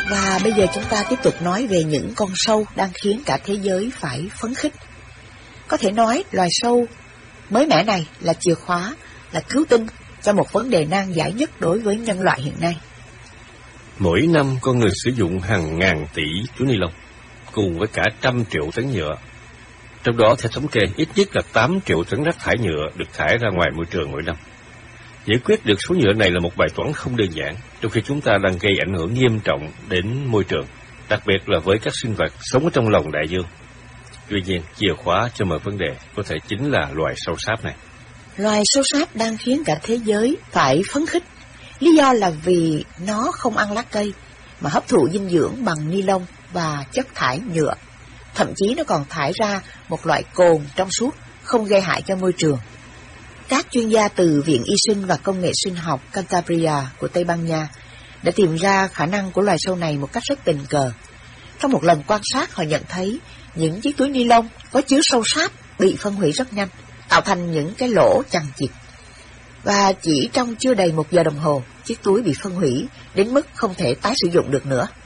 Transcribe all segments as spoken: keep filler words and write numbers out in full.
Và bây giờ chúng ta tiếp tục nói về những con sâu đang khiến cả thế giới phải phấn khích. Có thể nói loài sâu mới mẻ này là chìa khóa, là cứu tinh cho một vấn đề nan giải nhất đối với nhân loại hiện nay. Mỗi năm con người sử dụng hàng ngàn tỷ túi ni lông, cùng với cả trăm triệu tấn nhựa. Trong đó, theo thống kê, ít nhất là tám triệu tấn rác thải nhựa được thải ra ngoài môi trường mỗi năm. Giải quyết được số nhựa này là một bài toán không đơn giản, trong khi chúng ta đang gây ảnh hưởng nghiêm trọng đến môi trường, đặc biệt là với các sinh vật sống ở trong lòng đại dương. Tuy nhiên, chìa khóa cho mọi vấn đề có thể chính là loài sâu sáp này. Loài sâu sáp đang khiến cả thế giới phải phấn khích. Lý do là vì nó không ăn lá cây, mà hấp thụ dinh dưỡng bằng ni lông và chất thải nhựa. Thậm chí nó còn thải ra một loại cồn trong suốt, không gây hại cho môi trường. Các chuyên gia từ Viện Y sinh và Công nghệ Sinh học Cantabria của Tây Ban Nha đã tìm ra khả năng của loài sâu này một cách rất tình cờ. Trong một lần quan sát, họ nhận thấy những chiếc túi ni lông có chứa sâu sáp bị phân hủy rất nhanh, tạo thành những cái lỗ chằng chịt. Và chỉ trong chưa đầy một giờ đồng hồ, chiếc túi bị phân hủy đến mức không thể tái sử dụng được nữa.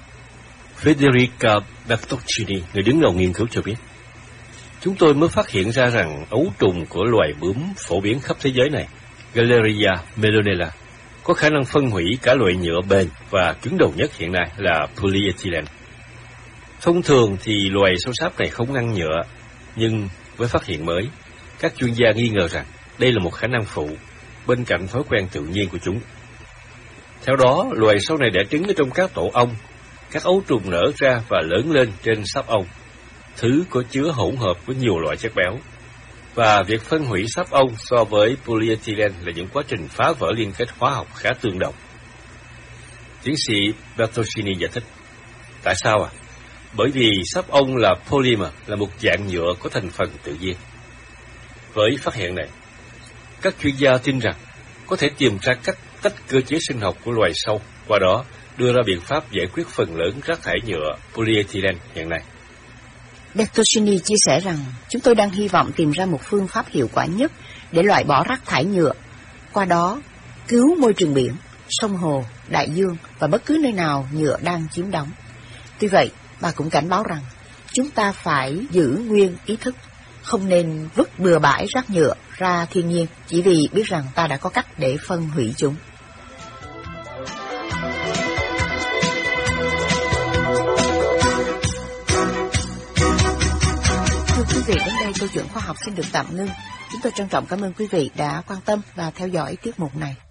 Federica Bertoncini, người đứng đầu nghiên cứu cho biết, chúng tôi mới phát hiện ra rằng ấu trùng của loài bướm phổ biến khắp thế giới này, Galleria melonella, có khả năng phân hủy cả loại nhựa bền và cứng đầu nhất hiện nay là polyethylene. Thông thường thì loài sâu sáp này không ăn nhựa, nhưng với phát hiện mới, các chuyên gia nghi ngờ rằng đây là một khả năng phụ bên cạnh thói quen tự nhiên của chúng. Theo đó, loài sâu này đẻ trứng ở trong các tổ ong, các ấu trùng nở ra và lớn lên trên sáp ong, thứ có chứa hỗn hợp với nhiều loại chất béo. Và việc phân hủy sáp ong so với polyethylene là những quá trình phá vỡ liên kết hóa học khá tương đồng. Tiến sĩ Bertoncini giải thích. Tại sao à? Bởi vì sáp ong là polymer, là một dạng nhựa có thành phần tự nhiên. Với phát hiện này, các chuyên gia tin rằng có thể tìm ra cách tách cơ chế sinh học của loài sâu, qua đó đưa ra biện pháp giải quyết phần lớn rác thải nhựa polyethylene hiện nay. Bertoncini chia sẻ rằng chúng tôi đang hy vọng tìm ra một phương pháp hiệu quả nhất để loại bỏ rác thải nhựa, qua đó cứu môi trường biển, sông hồ, đại dương và bất cứ nơi nào nhựa đang chiếm đóng. Tuy vậy, bà cũng cảnh báo rằng chúng ta phải giữ nguyên ý thức, không nên vứt bừa bãi rác nhựa ra thiên nhiên chỉ vì biết rằng ta đã có cách để phân hủy chúng. Thưa quý vị, đến đây câu chuyện khoa học xin được tạm ngưng. Chúng tôi trân trọng cảm ơn quý vị đã quan tâm và theo dõi tiết mục này.